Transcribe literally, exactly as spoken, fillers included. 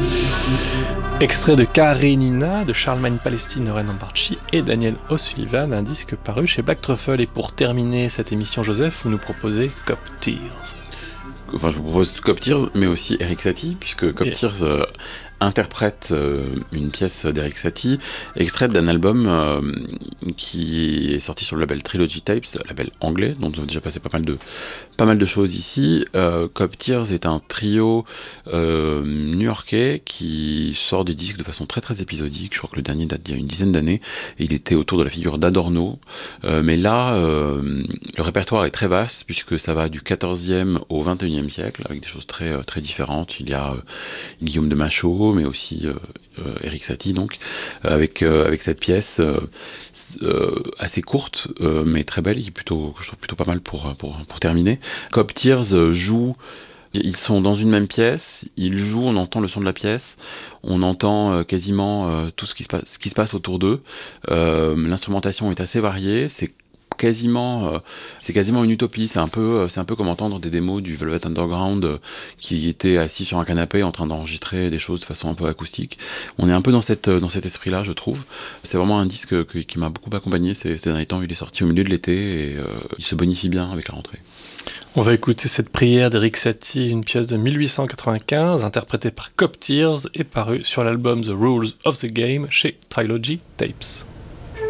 Extrait de Karenina de Charlemagne Palestine, Oren Ambarchi et Daniel O'Sullivan, un disque paru chez Black Truffle. Et pour terminer cette émission, Joseph, vous nous proposez Cop Tears. Enfin, je vous propose Cop Tears, mais aussi Erik Satie, puisque Cop Et... Tears euh, interprète euh, une pièce d'Erik Satie, extraite d'un album euh, qui est sorti sur le label Trilogy Tapes, label anglais, dont on a déjà passé pas mal de, pas mal de choses ici. Euh, Cop Tears est un trio euh, new-yorkais qui sort des disques de façon très très épisodique. Je crois que le dernier date d'il y a une dizaine d'années, et il était autour de la figure d'Adorno. Euh, mais là, euh, le répertoire est très vaste, puisque ça va du quatorzième au vingt et unième siècle, avec des choses très, très différentes. Il y a euh, Guillaume de Machaut, mais aussi euh, euh, Erik Satie, donc, avec, euh, avec cette pièce euh, euh, assez courte, euh, mais très belle, et qui plutôt, je trouve plutôt pas mal pour, pour, pour terminer. Cop Tears euh, joue. Ils sont dans une même pièce, ils jouent, on entend le son de la pièce, on entend euh, quasiment euh, tout ce qui, se passe, ce qui se passe autour d'eux. Euh, l'instrumentation est assez variée, c'est quasiment euh, c'est quasiment une utopie. C'est un peu euh, c'est un peu comme entendre des démos du Velvet Underground euh, qui étaient assis sur un canapé en train d'enregistrer des choses de façon un peu acoustique. On est un peu dans cette dans cet esprit là, je trouve. C'est vraiment un disque que, qui m'a beaucoup accompagné ces, ces derniers temps. Il est sorti au milieu de l'été et euh, il se bonifie bien avec la rentrée. On va écouter cette prière d'Erik Satie, une pièce de mille huit cent quatre-vingt-quinze interprétée par Cop Tears et parue sur l'album The Rules of the Game chez Trilogy Tapes.